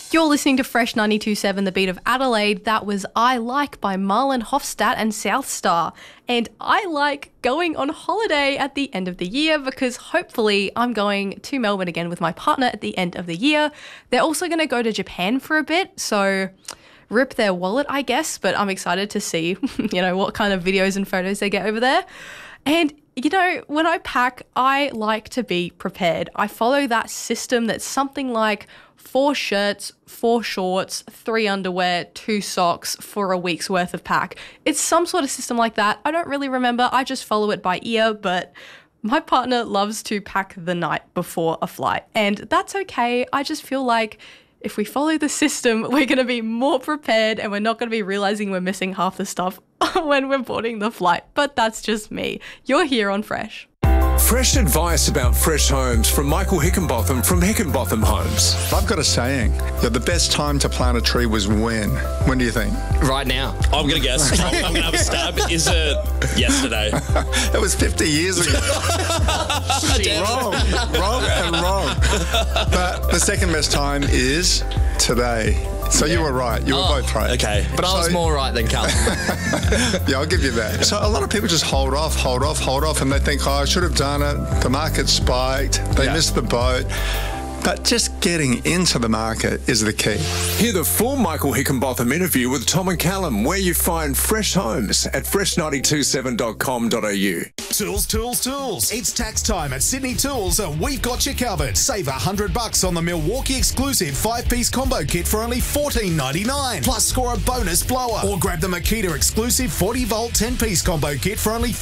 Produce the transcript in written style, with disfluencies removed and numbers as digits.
You're listening to Fresh 92.7, the beat of Adelaide. That was I Like by Marlon Hofstadt and Southstar. And I like going on holiday at the end of the year because hopefully I'm going to Melbourne again with my partner at the end of the year. They're also going to go to Japan for a bit, so rip their wallet, I guess, but I'm excited to see, what kind of videos and photos they get over there. And when I pack, I like to be prepared. I follow that system that's something like 4 shirts, 4 shorts, 3 underwear, 2 socks for a week's worth of pack. It's some sort of system like that. I don't really remember. I just follow it by ear, but my partner loves to pack the night before a flight, and that's okay. I just feel like if we follow the system, we're going to be more prepared and we're not going to be realizing we're missing half the stuff when we're boarding the flight. But that's just me. You're here on Fresh. Fresh advice about fresh homes from Michael Hickenbotham from Hickenbotham Homes. I've got a saying. The best time to plant a tree was when? When do you think? Right now. I'm going to guess. I'm going to have a stab. Is it yesterday? It was 50 years ago. Wrong and wrong. But the second best time is today. So you were right. You were both right. Okay. But I was more right than Callum. Yeah, I'll give you that. So a lot of people just hold off, and they think, I should have done it. The market spiked. They missed the boat. But just getting into the market is the key. Hear the full Michael Hickenbotham interview with Tom and Callum, where you find fresh homes at fresh927.com.au. Tools. It's tax time at Sydney Tools and we've got you covered. Save $100 on the Milwaukee exclusive 5-piece combo kit for only $14.99. Plus score a bonus blower or grab the Makita exclusive 40-volt 10-piece combo kit for only